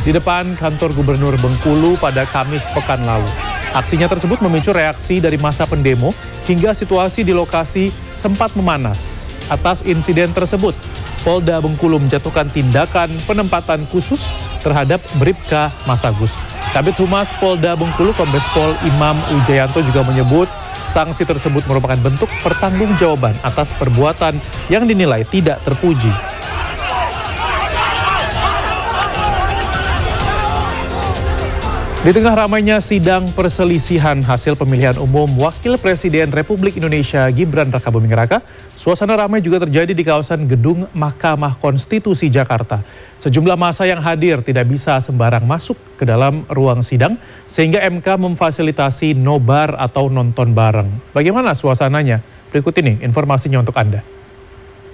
di depan kantor Gubernur Bengkulu pada Kamis pekan lalu. Aksinya tersebut memicu reaksi dari massa pendemo hingga situasi di lokasi sempat memanas. Atas insiden tersebut, Polda Bengkulu menjatuhkan tindakan penempatan khusus terhadap Bribka Masagus. Kabid Humas Polda Bengkulu Kombes Pol Imam Wijayanto juga menyebut sanksi tersebut merupakan bentuk pertanggungjawaban atas perbuatan yang dinilai tidak terpuji. Di tengah ramainya sidang perselisihan hasil pemilihan umum Wakil Presiden Republik Indonesia Gibran Rakabuming Raka, suasana ramai juga terjadi di kawasan Gedung Mahkamah Konstitusi Jakarta. Sejumlah massa yang hadir tidak bisa sembarang masuk ke dalam ruang sidang, sehingga MK memfasilitasi nobar atau nonton bareng. Bagaimana suasananya? Berikut ini informasinya untuk Anda.